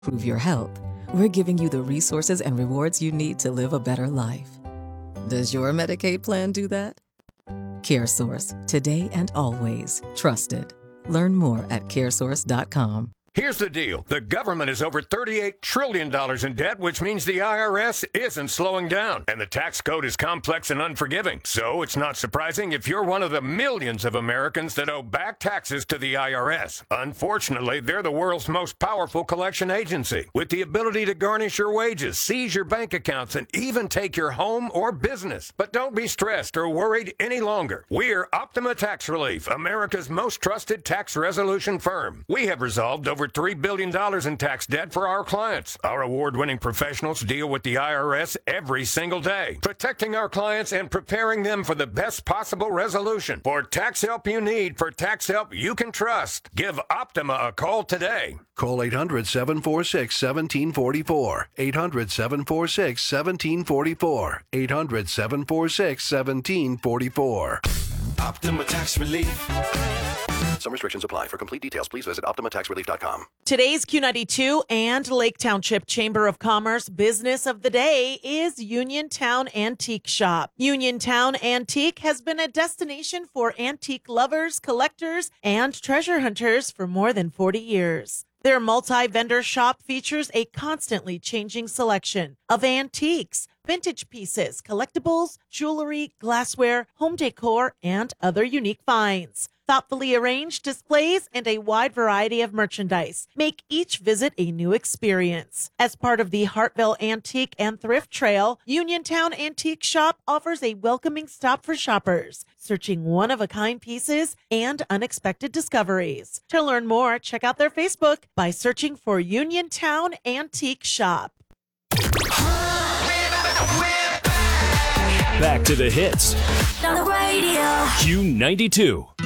Improve your health, we're giving you the resources and rewards you need to live a better life. Does your Medicaid plan do that? CareSource, today and always trusted. Learn more at caresource.com. Here's the deal. The government is over $38 trillion in debt, which means the IRS isn't slowing down. And the tax code is complex and unforgiving. So it's not surprising if you're one of the millions of Americans that owe back taxes to the IRS. Unfortunately, they're the world's most powerful collection agency, with the ability to garnish your wages, seize your bank accounts, and even take your home or business. But don't be stressed or worried any longer. We're Optima Tax Relief, America's most trusted tax resolution firm. We have resolved over $3 billion in tax debt for our clients. Our award-winning professionals deal with the IRS every single day, protecting our clients and preparing them for the best possible resolution. For tax help you need, for tax help you can trust, give Optima a call today. Call 800-746-1744. 800-746-1744. 800-746-1744. Optima Tax Relief. Some restrictions apply. For complete details, please visit OptimaTaxRelief.com. Today's Q92 and Lake Township Chamber of Commerce business of the day is Uniontown Antique Shop. Uniontown Antique has been a destination for antique lovers, collectors, and treasure hunters for more than 40 years. Their multi-vendor shop features a constantly changing selection of antiques, vintage pieces, collectibles, jewelry, glassware, home decor, and other unique finds. Thoughtfully arranged displays and a wide variety of merchandise make each visit a new experience. As part of the Hartville Antique and Thrift Trail, Uniontown Antique Shop offers a welcoming stop for shoppers searching one-of-a-kind pieces and unexpected discoveries. To learn more, check out their Facebook by searching for Uniontown Antique Shop. Back to the hits. On the radio. Q92.